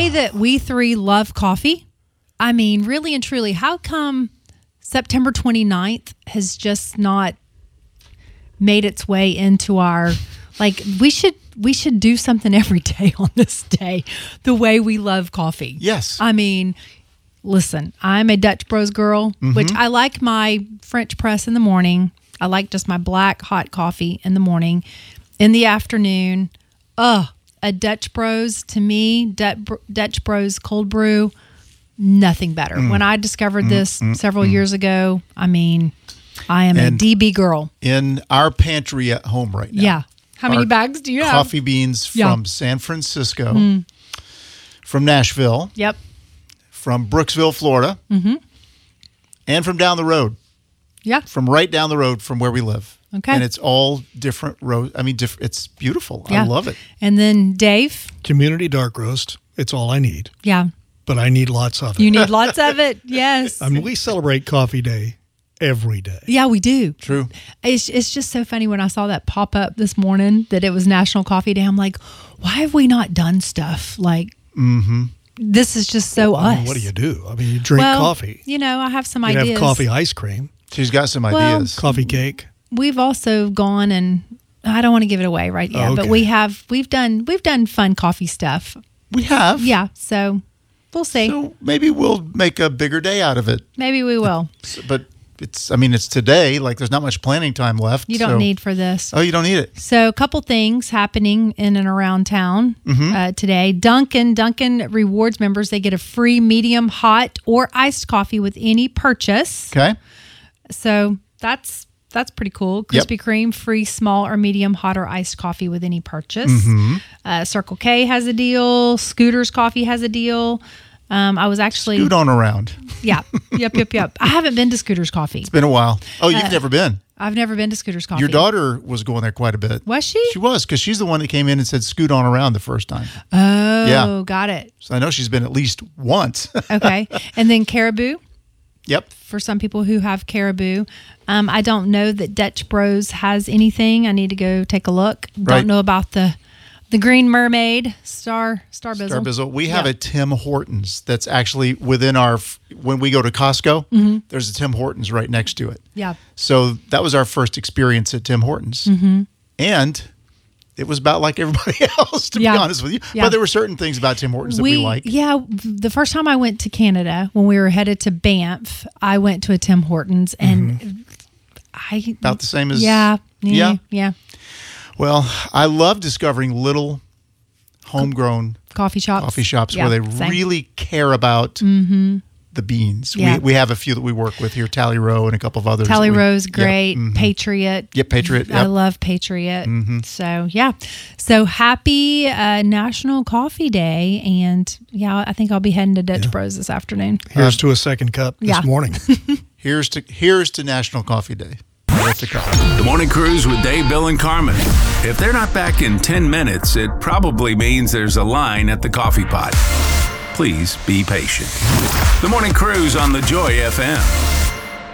say that we three love coffee. I mean, really and truly, how come September 29th has just not made its way into our, like, we should do something every day on this day, the way we love coffee. Yes. I mean, listen, I'm a Dutch Bros girl, which I like my French press in the morning. I like just my black hot coffee in the morning. In the afternoon, a Dutch Bros, to me, Dutch Bros cold brew, nothing better. When I discovered this several years ago, I mean, I am a DB girl. In our pantry at home right now. Yeah. How many bags do you have? Coffee beans from San Francisco, from Nashville. Yep. From Brooksville, Florida. And from down the road. Yeah. From right down the road from where we live. Okay. And it's all different roads. I mean, it's beautiful. Yeah. I love it. And then Dave. Community dark roast. It's all I need. Yeah. But I need lots of it. You need lots of it. Yes. I mean, we celebrate Coffee Day every day. Yeah, we do. True. It's just so funny when I saw that pop up this morning that it was National Coffee Day. I'm like, why have we not done stuff like this is just so I us. mean, what do you do? I mean, you drink coffee. You know, I have some You ideas. have coffee ice cream, She's got some ideas. coffee cake. We've also gone and I don't want to give it away right yet, but Okay. we've done fun coffee stuff. We have. Yeah, so we'll see. So maybe we'll make a bigger day out of it. Maybe we will. But it's today. Like, there's not much planning time left. You don't need for this. Oh, you don't need it. So a couple things happening in and around town today. Dunkin' rewards members, they get a free medium hot or iced coffee with any purchase. Okay. So that's pretty cool. Krispy Kreme, free small or medium hot or iced coffee with any purchase. Circle K has a deal. Scooter's Coffee has a deal. I was actually... Scoot on around. Yeah. Yep. I haven't been to Scooter's Coffee. It's been a while. Oh, you've never been? I've never been to Scooter's Coffee. Your daughter was going there quite a bit. Was she? She was, because she's the one that came in and said scoot on around the first time. Oh, Yeah. Got it. So I know she's been at least once. Okay. And then Caribou. Yep. For some people who have Caribou. I don't know that Dutch Bros has anything. I need to go take a look. Right. Don't know about the Green Mermaid, Star Bizzle. Star Bizzle. We have a Tim Hortons that's actually within our, when we go to Costco, there's a Tim Hortons right next to it. Yeah. So that was our first experience at Tim Hortons. And it was about like everybody else, to be honest with you. Yeah. But there were certain things about Tim Hortons that we like. Yeah. The first time I went to Canada, when we were headed to Banff, I went to a Tim Hortons and About the same as... Yeah. Well, I love discovering little homegrown coffee shops where they really care about the beans. Yeah. We have a few that we work with here, Tally Row and a couple of others. Tally Row's great. Patriot. Yep, Patriot. I love Patriot. So, yeah. So, happy National Coffee Day. And, I think I'll be heading to Dutch Bros this afternoon. Here's to a second cup this morning. Here's to National Coffee Day. With the cup. The Morning Cruise with Dave, Bill, and Carmen. If they're not back in 10 minutes, it probably means there's a line at the coffee pot. Please be patient. The Morning Cruise on the Joy FM.